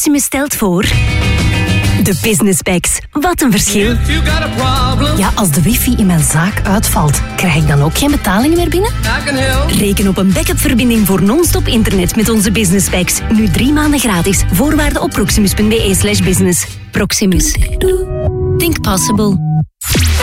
Proximus stelt voor... De Business Packs. Wat een verschil. Ja, als de wifi in mijn zaak uitvalt, krijg ik dan ook geen betalingen meer binnen? Reken op een backup-verbinding voor non-stop internet met onze Business Packs. Nu 3 maanden gratis. Voorwaarden op proximus.be/business. Proximus. Think possible.